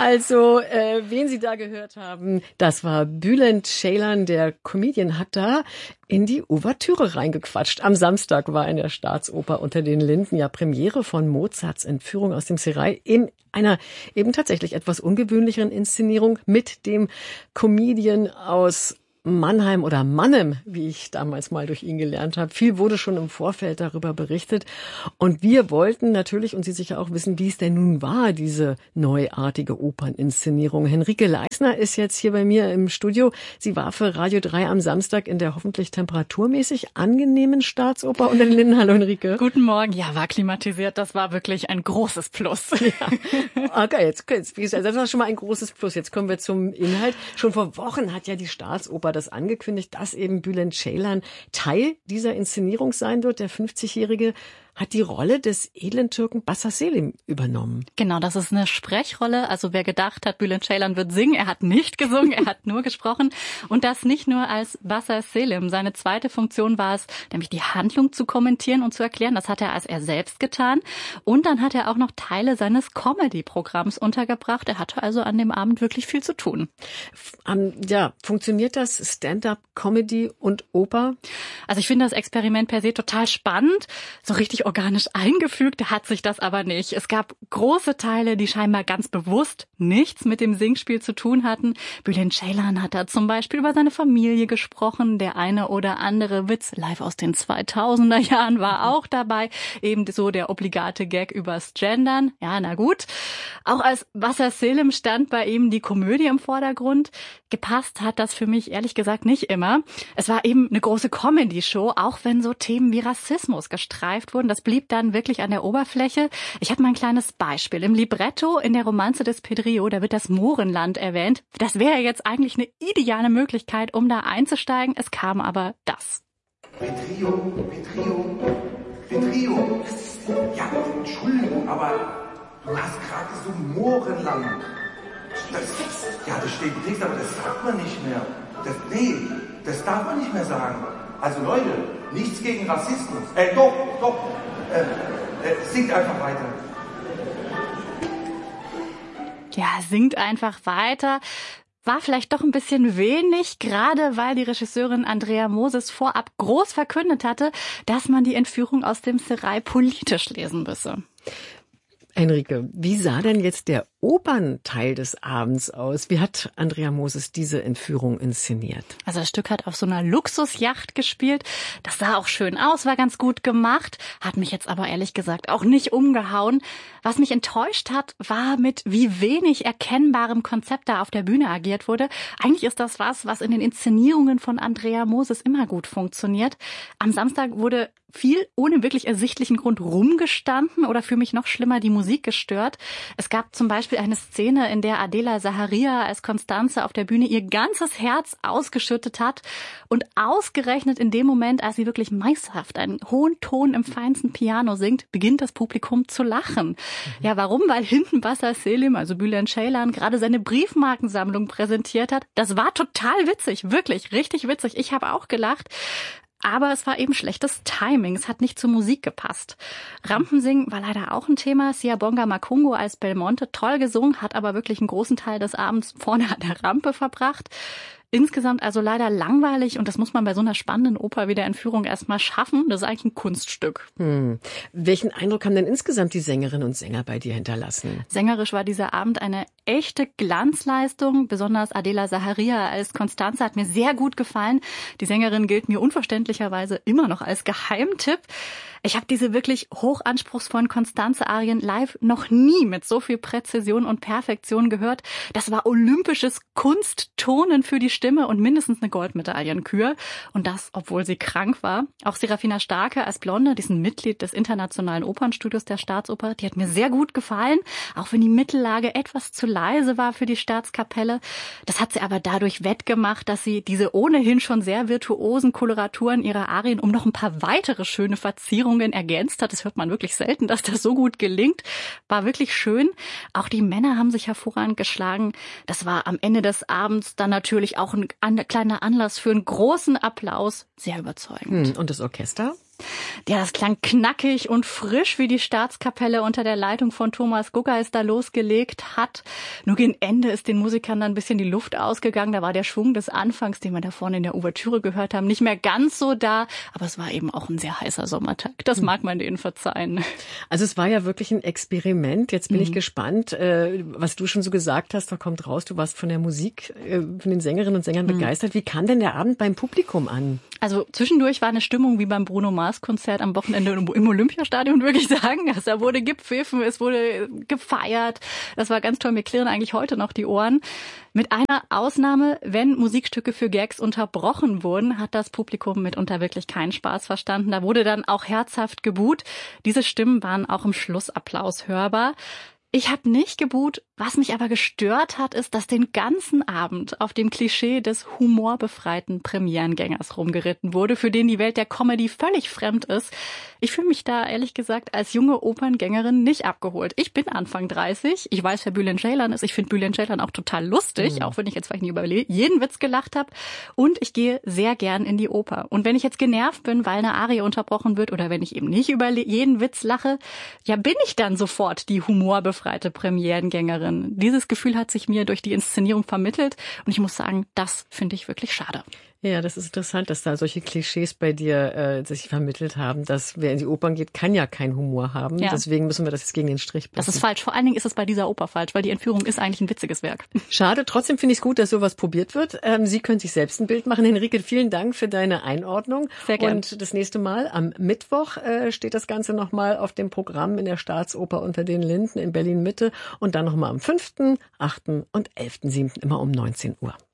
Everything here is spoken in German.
Also, wen Sie da gehört haben, das war Bülent Ceylan, der Comedian, hat da in die Ouvertüre reingequatscht. Am Samstag war in der Staatsoper Unter den Linden ja Premiere von Mozarts Entführung aus dem Serail in einer eben tatsächlich etwas ungewöhnlicheren Inszenierung mit dem Comedian aus Mannheim oder Mannem, wie ich damals mal durch ihn gelernt habe. Viel wurde schon im Vorfeld darüber berichtet. Und wir wollten natürlich, und Sie sicher auch wissen, wie es denn nun war, diese neuartige Operninszenierung. Henrike Leisner ist jetzt hier bei mir im Studio. Sie war für Radio 3 am Samstag in der hoffentlich temperaturmäßig angenehmen Staatsoper Unter den Linden. Hallo Henrike. Guten Morgen. Ja, war klimatisiert. Das war wirklich ein großes Plus. Ja. Okay, jetzt, das war schon mal ein großes Plus. Jetzt kommen wir zum Inhalt. Schon vor Wochen hat ja die Staatsoper das angekündigt, dass eben Bülent Ceylan Teil dieser Inszenierung sein wird. Der 50-Jährige hat die Rolle des edlen Türken Bassar Selim übernommen. Genau, das ist eine Sprechrolle. Also wer gedacht hat, Bülent Ceylan wird singen, er hat nicht gesungen, er hat nur gesprochen. Und das nicht nur als Bassar Selim. Seine zweite Funktion war es, nämlich die Handlung zu kommentieren und zu erklären. Das hat er als er selbst getan. Und dann hat er auch noch Teile seines Comedy-Programms untergebracht. Er hatte also an dem Abend wirklich viel zu tun. Ja, funktioniert das Stand-up, Comedy und Oper? Also ich finde das Experiment per se total spannend. So richtig organisch eingefügt hat sich das aber nicht. Es gab große Teile, die scheinbar ganz bewusst nichts mit dem Singspiel zu tun hatten. Bülent Ceylan hat da zum Beispiel über seine Familie gesprochen. Der eine oder andere Witz live aus den 2000er Jahren war auch dabei. Ebenso der obligate Gag übers Gendern. Ja, na gut. Auch als Bassar Selim stand bei ihm die Komödie im Vordergrund. Gepasst hat das für mich ehrlich gesagt nicht immer. Es war eben eine große Comedy-Show, auch wenn so Themen wie Rassismus gestreift wurden. Das blieb dann wirklich an der Oberfläche. Ich habe mal ein kleines Beispiel. Im Libretto in der Romanze des Pedrillo, da wird das Mohrenland erwähnt. Das wäre jetzt eigentlich eine ideale Möglichkeit, um da einzusteigen. Es kam aber das. Pedrillo. Ja, Entschuldigung, aber du hast gerade so Mohrenland. Das steht im Text, aber das sagt man nicht mehr. Das darf man nicht mehr sagen. Also Leute, nichts gegen Rassismus. Doch. Singt einfach weiter. Ja, singt einfach weiter. War vielleicht doch ein bisschen wenig, gerade weil die Regisseurin Andrea Moses vorab groß verkündet hatte, dass man die Entführung aus dem Serail politisch lesen müsse. Henrike, wie sah denn jetzt der Opernteil des Abends aus? Wie hat Andrea Moses diese Entführung inszeniert? Also das Stück hat auf so einer Luxusjacht gespielt. Das sah auch schön aus, war ganz gut gemacht, hat mich jetzt aber ehrlich gesagt auch nicht umgehauen. Was mich enttäuscht hat, war mit wie wenig erkennbarem Konzept da auf der Bühne agiert wurde. Eigentlich ist das was in den Inszenierungen von Andrea Moses immer gut funktioniert. Am Samstag wurde viel ohne wirklich ersichtlichen Grund rumgestanden oder für mich noch schlimmer die Musik gestört. Es gab zum Beispiel eine Szene, in der Adela Zaharia als Constanze auf der Bühne ihr ganzes Herz ausgeschüttet hat und ausgerechnet in dem Moment, als sie wirklich meisterhaft einen hohen Ton im feinsten Piano singt, beginnt das Publikum zu lachen. Ja, warum? Weil hinten Bassar Selim, also Bülent Ceylan, gerade seine Briefmarkensammlung präsentiert hat. Das war total witzig, wirklich richtig witzig. Ich habe auch gelacht. Aber es war eben schlechtes Timing. Es hat nicht zur Musik gepasst. Rampensingen war leider auch ein Thema. Siyabonga Makungo als Belmonte toll gesungen, hat aber wirklich einen großen Teil des Abends vorne an der Rampe verbracht. Insgesamt also leider langweilig und das muss man bei so einer spannenden Oper wie der Entführung erstmal schaffen. Das ist eigentlich ein Kunststück. Welchen Eindruck haben denn insgesamt die Sängerinnen und Sänger bei dir hinterlassen? Sängerisch war dieser Abend eine echte Glanzleistung. Besonders Adela Zaharia als Constanze hat mir sehr gut gefallen. Die Sängerin gilt mir unverständlicherweise immer noch als Geheimtipp. Ich habe diese wirklich hochanspruchsvollen Constanze-Arien live noch nie mit so viel Präzision und Perfektion gehört. Das war olympisches Kunsttonen für die Stimme und mindestens eine Goldmedaillenkür. Und das, obwohl sie krank war. Auch Serafina Starke als Blonde, die ist ein Mitglied des Internationalen Opernstudios der Staatsoper, die hat mir sehr gut gefallen. Auch wenn die Mittellage etwas zu leise war für die Staatskapelle. Das hat sie aber dadurch wettgemacht, dass sie diese ohnehin schon sehr virtuosen Koloraturen ihrer Arien um noch ein paar weitere schöne Verzierungen ergänzt hat. Das hört man wirklich selten, dass das so gut gelingt. War wirklich schön. Auch die Männer haben sich hervorragend geschlagen. Das war am Ende des Abends dann natürlich auch ein kleiner Anlass für einen großen Applaus. Sehr überzeugend. Und das Orchester? Ja, das klang knackig und frisch, wie die Staatskapelle unter der Leitung von Thomas Guggeis da losgelegt hat. Nur gegen Ende ist den Musikern dann ein bisschen die Luft ausgegangen. Da war der Schwung des Anfangs, den wir da vorne in der Ouvertüre gehört haben, nicht mehr ganz so da. Aber es war eben auch ein sehr heißer Sommertag. Das mag man denen verzeihen. Also es war ja wirklich ein Experiment. Jetzt bin ich gespannt, was du schon so gesagt hast. Da kommt raus, du warst von der Musik, von den Sängerinnen und Sängern begeistert. Wie kam denn der Abend beim Publikum an? Also zwischendurch war eine Stimmung wie beim Bruno-Mars-Konzert am Wochenende im Olympiastadion, würde ich sagen. Also da wurde gepfiffen, es wurde gefeiert. Das war ganz toll. Mir klirren eigentlich heute noch die Ohren. Mit einer Ausnahme, wenn Musikstücke für Gags unterbrochen wurden, hat das Publikum mitunter wirklich keinen Spaß verstanden. Da wurde dann auch herzhaft gebuht. Diese Stimmen waren auch im Schlussapplaus hörbar. Ich habe nicht gebuht. Was mich aber gestört hat, ist, dass den ganzen Abend auf dem Klischee des humorbefreiten Premierengängers rumgeritten wurde, für den die Welt der Comedy völlig fremd ist. Ich fühle mich da ehrlich gesagt als junge Operngängerin nicht abgeholt. Ich bin Anfang 30. Ich weiß, wer Bülent Ceylan ist. Ich finde Bülent Ceylan auch total lustig, auch wenn ich jetzt vielleicht nicht über jeden Witz gelacht habe. Und ich gehe sehr gern in die Oper. Und wenn ich jetzt genervt bin, weil eine Arie unterbrochen wird oder wenn ich eben nicht über jeden Witz lache, ja, bin ich dann sofort die humorbefreite Premierengängerin. Dieses Gefühl hat sich mir durch die Inszenierung vermittelt und ich muss sagen, das finde ich wirklich schade. Ja, das ist interessant, dass da solche Klischees bei dir sich vermittelt haben, dass wer in die Opern geht, kann ja keinen Humor haben. Ja. Deswegen müssen wir das jetzt gegen den Strich bringen. Das ist falsch. Vor allen Dingen ist es bei dieser Oper falsch, weil die Entführung ist eigentlich ein witziges Werk. Schade. Trotzdem finde ich es gut, dass sowas probiert wird. Sie können sich selbst ein Bild machen. Henrike, vielen Dank für deine Einordnung. Sehr gerne. Und das nächste Mal am Mittwoch steht das Ganze nochmal auf dem Programm in der Staatsoper unter den Linden in Berlin Mitte und dann nochmal am 5., 8. und 11.7. immer um 19 Uhr.